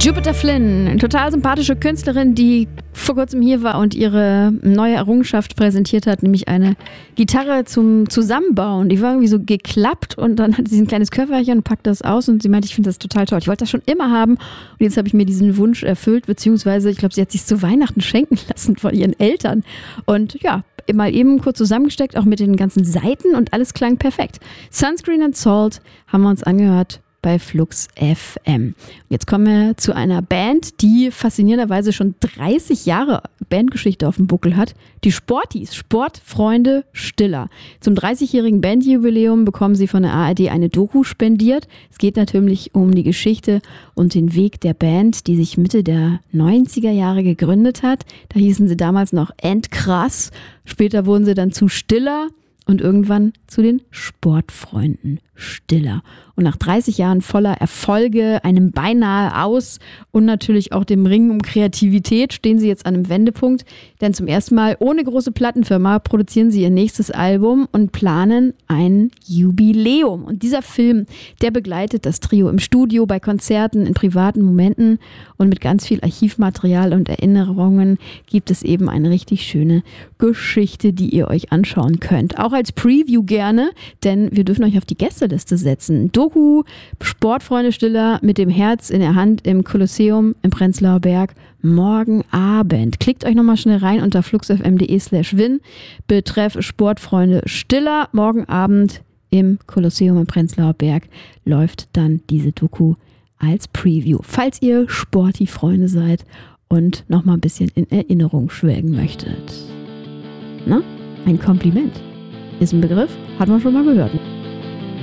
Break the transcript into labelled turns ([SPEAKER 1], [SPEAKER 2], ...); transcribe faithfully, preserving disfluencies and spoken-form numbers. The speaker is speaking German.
[SPEAKER 1] Jupiter Flynn, eine total sympathische Künstlerin, die vor kurzem hier war und ihre neue Errungenschaft präsentiert hat, nämlich eine Gitarre zum Zusammenbauen. Die war irgendwie so geklappt und dann hat sie ein kleines Köfferchen und packt das aus und sie meinte, ich finde das total toll. Ich wollte das schon immer haben und jetzt habe ich mir diesen Wunsch erfüllt, beziehungsweise ich glaube, sie hat sich zu Weihnachten schenken lassen von ihren Eltern. Und ja, mal eben kurz zusammengesteckt, auch mit den ganzen Seiten und alles klang perfekt. Sunscreen and Salt haben wir uns angehört bei Flux F M. Jetzt kommen wir zu einer Band, die faszinierenderweise schon dreißig Jahre Bandgeschichte auf dem Buckel hat. Die Sporties, Sportfreunde Stiller. Zum dreißigjährigen Bandjubiläum bekommen sie von der A R D eine Doku spendiert. Es geht natürlich um die Geschichte und den Weg der Band, die sich Mitte der neunziger Jahre gegründet hat. Da hießen sie damals noch Endkrass. Später wurden sie dann zu Stiller und irgendwann zu den Sportfreunden Stiller. Und nach dreißig Jahren voller Erfolge, einem beinahe Aus und natürlich auch dem Ringen um Kreativität stehen sie jetzt an einem Wendepunkt. Denn zum ersten Mal ohne große Plattenfirma produzieren sie ihr nächstes Album und planen ein Jubiläum. Und dieser Film, der begleitet das Trio im Studio, bei Konzerten, in privaten Momenten und mit ganz viel Archivmaterial und Erinnerungen gibt es eben eine richtig schöne Geschichte, die ihr euch anschauen könnt. Auch als Preview gerne, denn wir dürfen euch auf die Gästeliste setzen. Doku, Sportfreunde Stiller mit dem Herz in der Hand im Kolosseum im Prenzlauer Berg morgen Abend. Klickt euch nochmal schnell rein unter fluxfm.de slash win. Betreff Sportfreunde Stiller. Morgen Abend im Kolosseum im Prenzlauer Berg läuft dann diese Doku als Preview. Falls ihr Sporti-Freunde seid und nochmal ein bisschen in Erinnerung schwelgen möchtet. Na, ein Kompliment. Ist ein Begriff, hat man schon mal gehört.